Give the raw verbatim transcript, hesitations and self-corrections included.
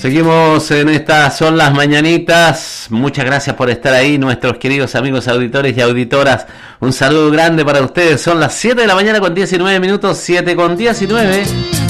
Seguimos en estas Son las Mañanitas. Muchas gracias por estar ahí, nuestros queridos amigos auditores y auditoras. Un saludo grande para ustedes. Son las siete de la mañana con diecinueve minutos, siete con diecinueve.